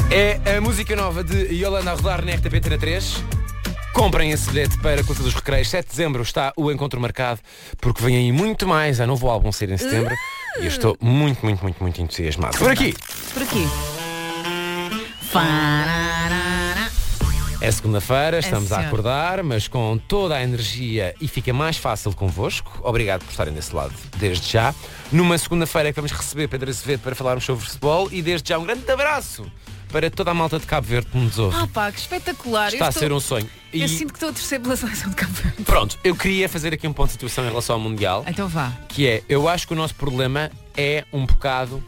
É a música nova de Yolanda a rodar na RTP Antena 3. Comprem esse bilhete para a Cultura dos Recreios. 7 de dezembro está o encontro marcado, porque vem aí muito mais. Há novo álbum sair em setembro. E eu estou muito entusiasmado. Por aqui. É segunda-feira, estamos a acordar, mas com toda a energia e fica mais fácil convosco. Obrigado por estarem desse lado desde já. Numa segunda-feira é que vamos receber Pedro Azevedo para falarmos sobre futebol e desde já um grande abraço para toda a malta de Cabo Verde que nos ouve. Pá, que espetacular. Está a ser um sonho. Eu sinto que estou a torcer pela seleção de Cabo Verde. Pronto, eu queria fazer aqui um ponto de situação em relação ao Mundial. Então vá. Que é, eu acho que o nosso problema é um bocado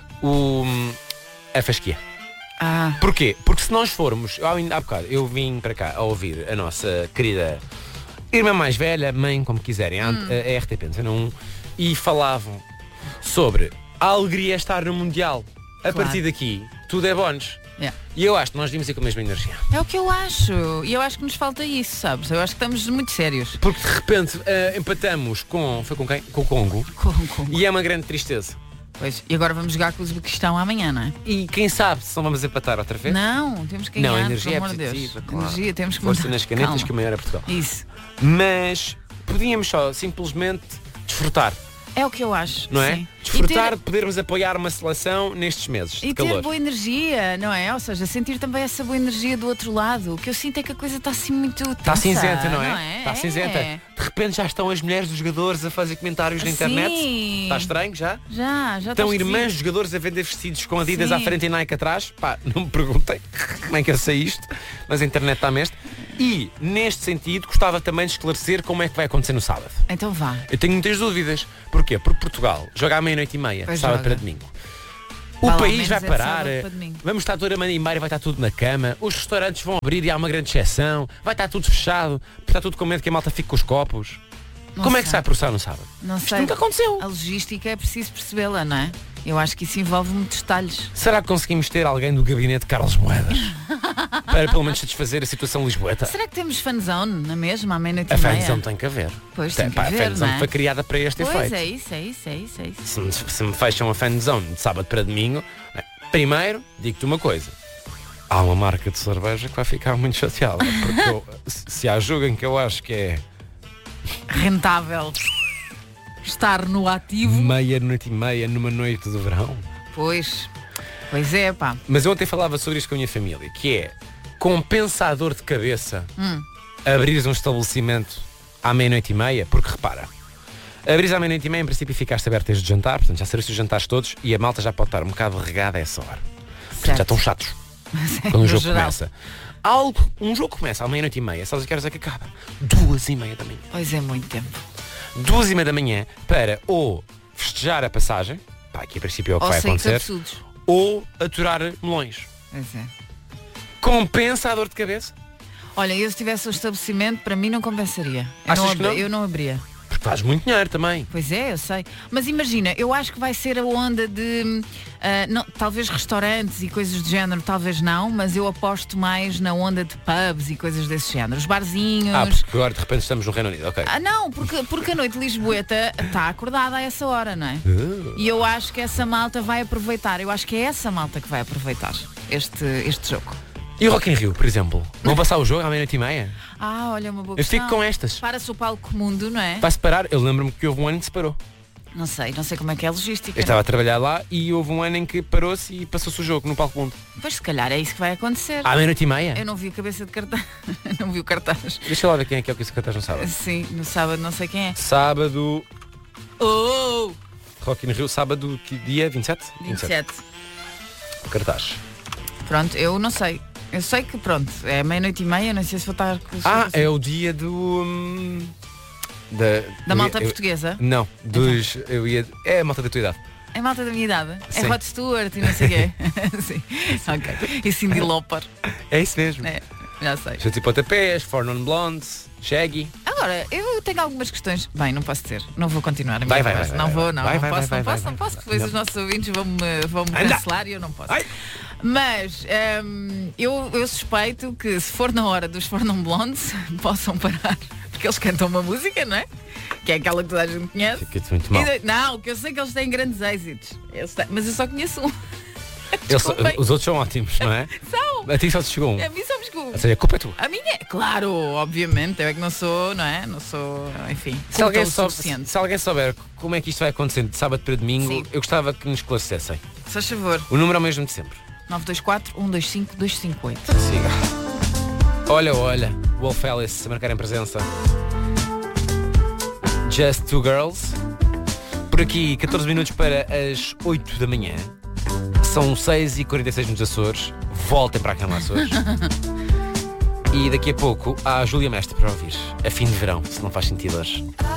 a fasquia. Porquê? Porque se nós formos, há bocado, eu vim para cá a ouvir a nossa querida irmã mais velha, mãe, como quiserem, a RTP Antena 1, e falavam sobre a alegria estar no Mundial. A partir daqui, tudo é bónus. E eu acho que nós vimos ir com a mesma energia. É o que eu acho. E eu acho que nos falta isso, sabes? Eu acho que estamos muito sérios. Porque de repente empatamos com... Foi com quem? Com o Congo. E é uma grande tristeza. Pois, e agora vamos jogar com o Uzbequistão amanhã, não é? E quem sabe se não vamos empatar outra vez? Não, temos que ganhar, não, a energia pelo amor de Deus. Claro. Energia, temos que Força nas canetas. Calma. Que o maior é Portugal. Isso. Mas podíamos só simplesmente desfrutar. É o que eu acho. Não é? Sim. Desfrutar de podermos apoiar uma seleção nestes meses de calor. E ter boa energia, não é? Ou seja, sentir também essa boa energia do outro lado. O que eu sinto é que a coisa está assim muito tensa. Está cinzenta, não é? Está cinzenta. De repente já estão as mulheres dos jogadores a fazer comentários na internet. Está estranho já? Já estão irmãs dos jogadores a vender vestidos com Adidas à frente e Nike atrás. Pá, não me perguntem como é que eu sei isto, mas a internet está mestre. E, neste sentido, gostava também de esclarecer como é que vai acontecer no sábado. Então vá. Eu tenho muitas dúvidas. Porquê? Porque Portugal joga à 00:30, sábado para domingo. O país vai parar, vamos estar toda a manhã e meia, vai estar tudo na cama, os restaurantes vão abrir e há uma grande exceção, vai estar tudo fechado, está tudo com medo que a malta fique com os copos. Como é que se vai processar no sábado? Não sei. Isto nunca aconteceu. A logística é preciso percebê-la, não é? Eu acho que isso envolve muitos detalhes. Será que conseguimos ter alguém do gabinete de Carlos Moedas para pelo menos satisfazer a situação lisboeta? Será que temos fanzone na mesma, à 00:30? A fanzone tem que haver. Pois tem que haver, a fanzone foi criada para este efeito. Pois é isso. Se me fecham a fanzone de sábado para domingo, primeiro, digo-te uma coisa. Há uma marca de cerveja que vai ficar muito chateada. Porque se há julgam que eu acho que é rentável estar no ativo 00:30 numa noite de verão. Pois é, pá. Mas eu ontem falava sobre isto com a minha família, que é compensador de cabeça abrires um estabelecimento à 00:30, porque repara, abrires à 00:30 em princípio ficaste aberto desde jantar, portanto já serviste os jantares todos e a malta já pode estar um bocado regada a essa hora. Portanto, já estão chatos quando o jogo começa. Um jogo começa à 00:30, sabes o que horas é que acaba? 2:30 da manhã. Pois é, muito tempo. 2:30 da manhã para ou festejar a passagem, pá, aqui a princípio é o que vai acontecer, ou aturar melões. Pois é. Compensa a dor de cabeça? Olha, eu se tivesse um estabelecimento, para mim não compensaria. Eu não abria. Porque faz muito dinheiro também. Pois é, eu sei. Mas imagina, eu acho que vai ser a onda de talvez restaurantes e coisas do género, talvez não, mas eu aposto mais na onda de pubs e coisas desse género. Os barzinhos. Porque agora de repente estamos no Reino Unido, ok. Não, porque a noite lisboeta está acordada a essa hora, não é? E eu acho que essa malta vai aproveitar. Eu acho que é essa malta que vai aproveitar este jogo. E o Rock in Rio, por exemplo? Vão passar o jogo à 00:30? Olha, uma boa questão. Eu fico com estas. Para-se o palco mundo, não é? Vai-se parar. Eu lembro-me que houve um ano que se parou. Não sei como é que é a logística. Eu estava a trabalhar lá e houve um ano em que parou-se e passou-se o jogo no palco mundo. Pois se calhar é isso que vai acontecer. À 00:30? Eu não vi a cabeça de cartaz. Não vi o cartaz. Deixa lá ver quem é que é o que esse cartaz no sábado. Sim, no sábado não sei quem é. Sábado... Rock in Rio, sábado, que dia? 27? 27. O cartaz. Pronto, eu não sei. Eu sei que pronto, é 00:30, não sei se vou estar com é o dia do... da malta portuguesa? Não, é a malta da tua idade. É a malta da minha idade? Sim. É Rod Stewart e não sei o quê. Sim, ok. E Cyndi Lauper. É isso mesmo. É, já sei. Chutes e pontapés, Four Non Blondes, Shaggy. Agora, eu tenho algumas questões. Bem, não posso ter. Não vou continuar a minha conversa. Não posso, porque depois os nossos ouvintes vão-me cancelar e eu não posso. Mas eu suspeito que se for na hora dos Four Non Blondes possam parar, porque eles cantam uma música, não é? Que é aquela que toda a gente conhece. Fica-te muito mal. Não, que eu sei que eles têm grandes êxitos. Mas eu só conheço um. Os outros são ótimos, não é? São. A ti só te chegou um. A mim só me chegou. Ou seja, a culpa é tua. A minha é, claro, obviamente, eu é que não sou, não é? Não sou, enfim, se alguém souber como é que isto vai acontecendo de sábado para domingo, sim, eu gostava que nos esclarecessem. Se faz favor. O número é o mesmo de sempre. 924-125-258. Siga. Olha, Wolf Alice a marcar em presença. Just Two Girls. Por aqui, 14 minutos para as 8 da manhã. São 6h46 nos Açores. Voltem para a cama Açores. E daqui a pouco há a Júlia Mestre para ouvir. A fim de verão, se não faz sentido hoje.